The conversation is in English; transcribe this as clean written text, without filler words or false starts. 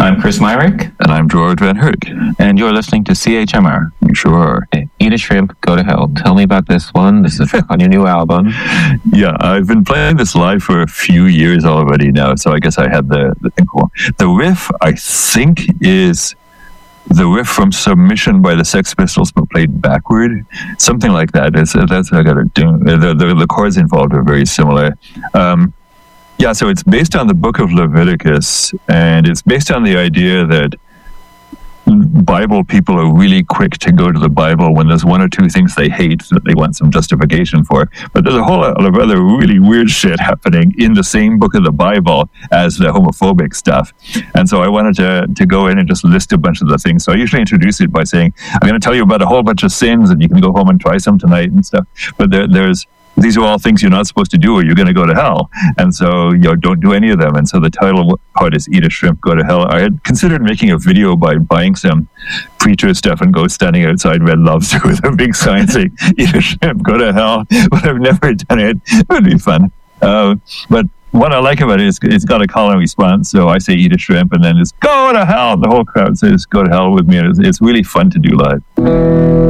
I'm Chris Myrick. And I'm George Van Herk. And you're listening to CHMR. Sure. Okay. Eat a Shrimp, Go to Hell. Tell me about this one. This is on your new album. Yeah, I've been playing this live for a few years already now, so I guess I had the thing cool. The riff, I think, is the riff from Submission by the Sex Pistols, but played backward. Something like that. That's what I got to do. The chords involved are very similar. Yeah, so it's based on the book of Leviticus, and it's based on the idea that Bible people are really quick to go to the Bible when there's one or two things they hate that they want some justification for. But there's a whole lot of other really weird shit happening in the same book of the Bible as the homophobic stuff. And so I wanted to go in and just list a bunch of the things. So I usually introduce it by saying, I'm going to tell you about a whole bunch of sins and you can go home and try some tonight and stuff. But these are all things you're not supposed to do or you're going to go to hell. And so, don't do any of them. And so the title part is Eat a Shrimp, Go to Hell. I had considered making a video by buying some preacher stuff and go standing outside Red Lobster with a big sign saying, Eat a Shrimp, Go to Hell. But I've never done it. It would be fun. But what I like about it is it's got a call and response. So I say eat a shrimp and then it's go to hell. The whole crowd says go to hell with me. It's really fun to do live.